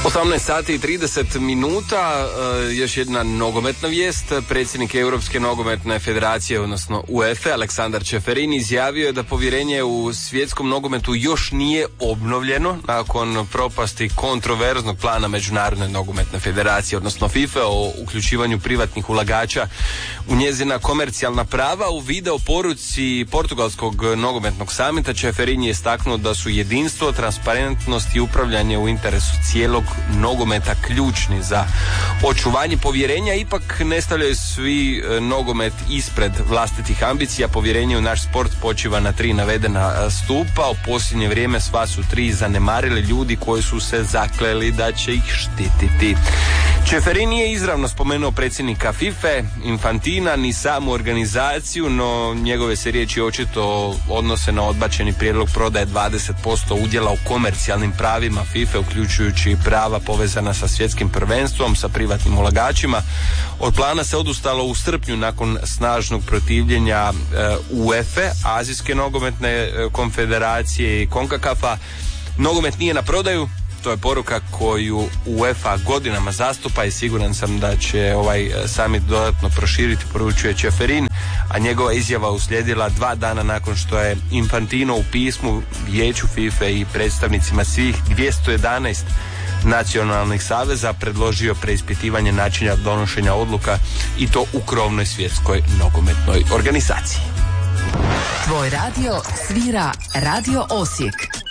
18 sati i 30 minuta, još jedna nogometna vijest. Predsjednik Europske nogometne federacije, odnosno UEFA, Aleksandar Čeferin, izjavio je da povjerenje u svjetskom nogometu još nije obnovljeno nakon propasti kontroverznog plana Međunarodne nogometne federacije, odnosno FIFA, o uključivanju privatnih ulagača u njezina komercijalna prava. U video poruci portugalskog nogometnog samita Čeferin je istaknuo da su jedinstvo, transparentnost i upravljanje u interesu cijelog nogometa ključni za očuvanje povjerenja. Ipak ne stavljaju svi nogomet ispred vlastitih ambicija. Povjerenje u naš sport počiva na 3 navedena stupa. U posljednje vrijeme sva su 3 zanemarili ljudi koji su se zakleli da će ih štititi. Čeferin nije izravno spomenuo predsjednika FIFA, Infantina, ni samu organizaciju, no njegove se riječi očito odnose na odbačeni prijedlog prodaje 20% udjela u komercijalnim pravima FIFA, uključujući prava povezana sa svjetskim prvenstvom, sa privatnim ulagačima. Od plana se odustalo u srpnju nakon snažnog protivljenja UEFA, Azijske nogometne konfederacije i CONCACAF-a. Nogomet nije na prodaju. To je poruka koju UEFA godinama zastupa i siguran sam da će ovaj summit dodatno proširiti, poručuje Čeferin, a njegova izjava uslijedila 2 dana nakon što je Infantino u pismu Vijeću FIFA i predstavnicima svih 211 nacionalnih saveza predložio preispitivanje načina donošenja odluka i to u krovnoj svjetskoj nogometnoj organizaciji. Tvoj radio svira Radio Osijek